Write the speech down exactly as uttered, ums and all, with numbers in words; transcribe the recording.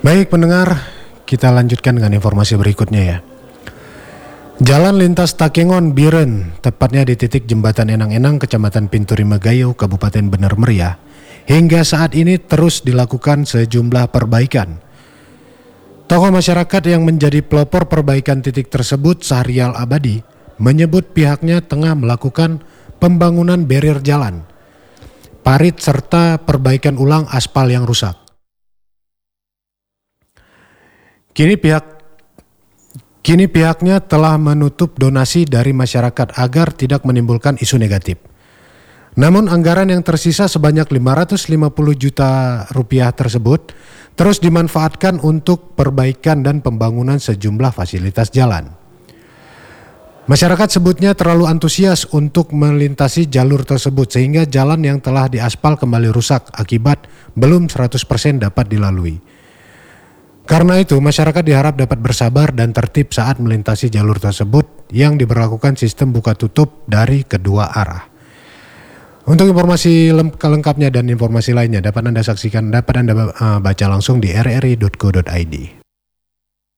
Baik pendengar, kita lanjutkan dengan informasi berikutnya ya. Jalan lintas Takengon Biren, tepatnya di titik jembatan Enang-Enang, Kecamatan Pinturi Megayo, Kabupaten Bener Meriah, hingga saat ini terus dilakukan sejumlah perbaikan. Tokoh masyarakat yang menjadi pelopor perbaikan titik tersebut, Sahrial Abadi, menyebut pihaknya tengah melakukan pembangunan barrier jalan, parit serta perbaikan ulang aspal yang rusak. Kini pihak Kini pihaknya telah menutup donasi dari masyarakat agar tidak menimbulkan isu negatif. Namun anggaran yang tersisa sebanyak lima ratus lima puluh juta rupiah tersebut terus dimanfaatkan untuk perbaikan dan pembangunan sejumlah fasilitas jalan. Masyarakat sebutnya terlalu antusias untuk melintasi jalur tersebut sehingga jalan yang telah diaspal kembali rusak akibat belum seratus persen dapat dilalui. Karena itu, masyarakat diharap dapat bersabar dan tertib saat melintasi jalur tersebut yang diberlakukan sistem buka tutup dari kedua arah. Untuk informasi lengkapnya dan informasi lainnya dapat Anda saksikan, dapat Anda baca langsung di r r i dot co dot i d.